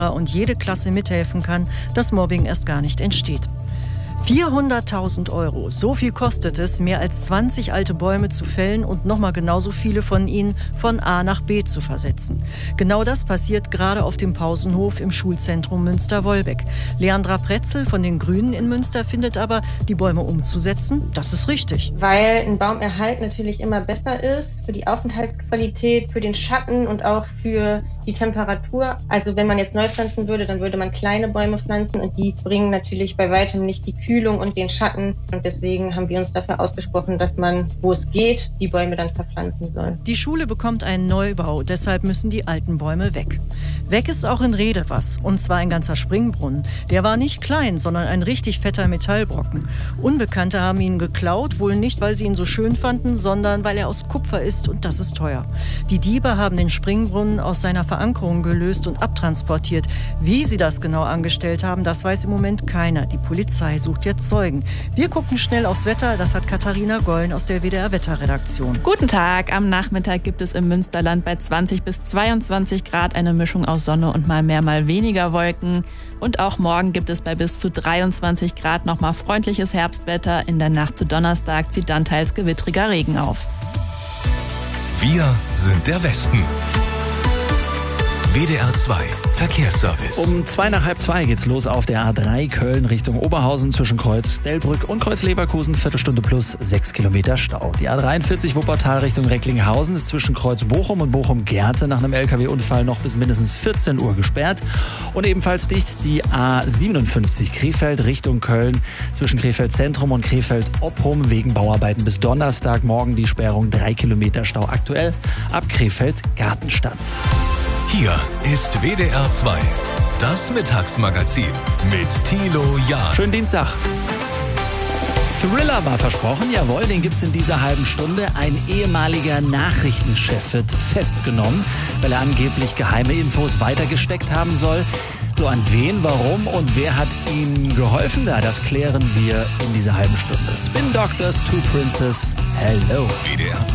und jede Klasse mithelfen kann, dass Mobbing erst gar nicht entsteht. 400.000 €, so viel kostet es, mehr als 20 alte Bäume zu fällen und nochmal genauso viele von ihnen von A nach B zu versetzen. Genau das passiert gerade auf dem Pausenhof im Schulzentrum Münster-Wolbeck. Leandra Pretzel von den Grünen in Münster findet aber, die Bäume umzusetzen, das ist richtig. Weil ein Baumerhalt natürlich immer besser ist für die Aufenthaltsqualität, für den Schatten und auch für die Temperatur. Also wenn man jetzt neu pflanzen würde, dann würde man kleine Bäume pflanzen und die bringen natürlich bei weitem nicht die Kühlung und den Schatten. Und deswegen haben wir uns dafür ausgesprochen, dass man, wo es geht, die Bäume dann verpflanzen soll. Die Schule bekommt einen Neubau, deshalb müssen die alten Bäume weg. Weg ist auch in Rede was, und zwar ein ganzer Springbrunnen. Der war nicht klein, sondern ein richtig fetter Metallbrocken. Unbekannte haben ihn geklaut, wohl nicht, weil sie ihn so schön fanden, sondern weil er aus Kupfer ist und das ist teuer. Die Diebe haben den Springbrunnen aus seiner Verankerung gelöst und abtransportiert. Wie sie das genau angestellt haben, das weiß im Moment keiner. Die Polizei sucht jetzt Zeugen. Wir gucken schnell aufs Wetter, das hat Katharina Gollen aus der WDR-Wetterredaktion. Guten Tag, am Nachmittag gibt es im Münsterland bei 20 bis 22 Grad eine Mischung aus Sonne und mal mehr, mal weniger Wolken. Und auch morgen gibt es bei bis zu 23 Grad nochmal freundliches Herbstwetter. In der Nacht zu Donnerstag zieht dann teils gewittriger Regen auf. Wir sind der Westen. WDR 2 Verkehrsservice. Um 2:30 geht's los auf der A3 Köln Richtung Oberhausen zwischen Kreuz Delbrück und Kreuz Leverkusen. Viertelstunde plus 6 Kilometer Stau. Die A43 Wuppertal Richtung Recklinghausen ist zwischen Kreuz Bochum und Bochum-Gerte nach einem LKW-Unfall noch bis mindestens 14 Uhr gesperrt. Und ebenfalls dicht die A57 Krefeld Richtung Köln zwischen Krefeld Zentrum und Krefeld Oppum wegen Bauarbeiten bis Donnerstagmorgen die Sperrung 3 Kilometer Stau aktuell ab Krefeld Gartenstadt. Hier ist WDR 2, das Mittagsmagazin mit Thilo Jahn. Schönen Dienstag. Thriller war versprochen, jawohl, den gibt's in dieser halben Stunde. Ein ehemaliger Nachrichtenchef wird festgenommen, weil er angeblich geheime Infos weitergesteckt haben soll. So, an wen, warum und wer hat ihm geholfen? Das klären wir in dieser halben Stunde. Spin Doctors, Two Princes, hello. WDR